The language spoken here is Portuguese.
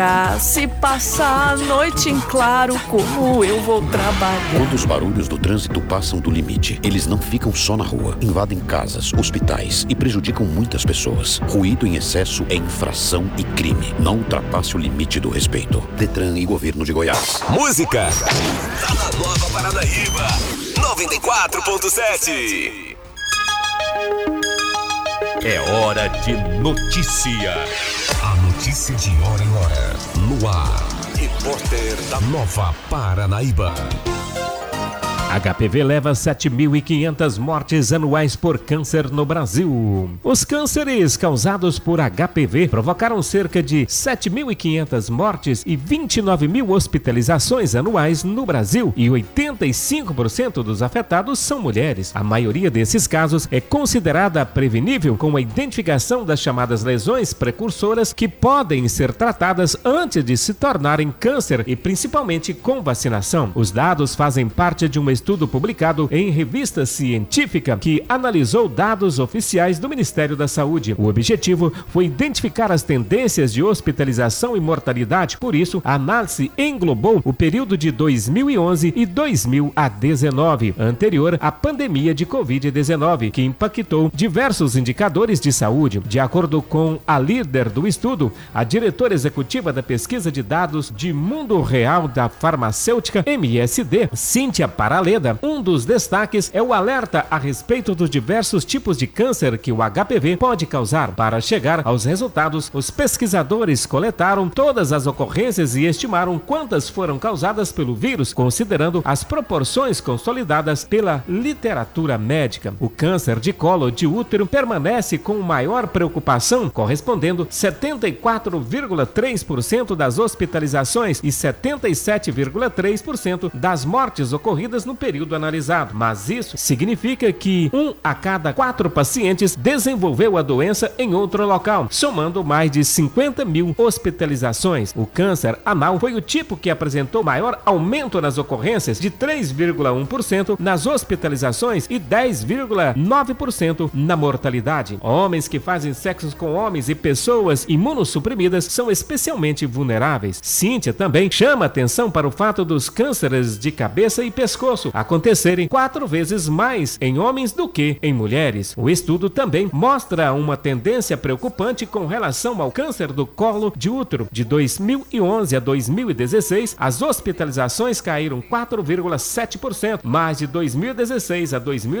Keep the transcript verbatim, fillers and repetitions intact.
Se passar a noite em claro, como eu vou trabalhar? Quando os barulhos do trânsito passam do limite, eles não ficam só na rua, invadem casas, hospitais e prejudicam muitas pessoas. Ruído em excesso é infração e crime. Não ultrapasse o limite do respeito. Detran e Governo de Goiás. Música tá na Nova Paranaíba noventa e quatro ponto sete. É hora de notícia. A notícia de hora em hora. No ar. Repórter da Nova Paranaíba. H P V leva sete mil e quinhentas mortes anuais por câncer no Brasil. Os cânceres causados por H P V provocaram cerca de sete mil e quinhentas mortes e vinte e nove mil hospitalizações anuais no Brasil, e oitenta e cinco por cento dos afetados são mulheres. A maioria desses casos é considerada prevenível com a identificação das chamadas lesões precursoras, que podem ser tratadas antes de se tornarem câncer, e principalmente com vacinação. Os dados fazem parte de uma estudo publicado em revista científica que analisou dados oficiais do Ministério da Saúde. O objetivo foi identificar as tendências de hospitalização e mortalidade. Por isso, a análise englobou o período de dois mil e onze e dois mil dezenove, anterior à pandemia de covid dezenove, que impactou diversos indicadores de saúde. De acordo com a líder do estudo, a diretora executiva da pesquisa de dados de Mundo Real da Farmacêutica M S D, Cíntia Paraleda, um dos destaques é o alerta a respeito dos diversos tipos de câncer que o H P V pode causar. Para chegar aos resultados, os pesquisadores coletaram todas as ocorrências e estimaram quantas foram causadas pelo vírus, considerando as proporções consolidadas pela literatura médica. O câncer de colo de útero permanece com maior preocupação, correspondendo setenta e quatro vírgula três por cento das hospitalizações e setenta e sete vírgula três por cento das mortes ocorridas no período analisado. Mas isso significa que um a cada quatro pacientes desenvolveu a doença em outro local, somando mais de cinquenta mil hospitalizações. O câncer anal foi o tipo que apresentou maior aumento nas ocorrências, de três vírgula um por cento nas hospitalizações e dez vírgula nove por cento na mortalidade. Homens que fazem sexo com homens e pessoas imunossuprimidas são especialmente vulneráveis. Cíntia também chama atenção para o fato dos cânceres de cabeça e pescoço acontecerem quatro vezes mais em homens do que em mulheres. O estudo também mostra uma tendência preocupante com relação ao câncer do colo de útero. De dois mil e onze a dois mil e dezesseis, as hospitalizações caíram quatro vírgula sete por cento, mas de dois mil e dezesseis a dois mil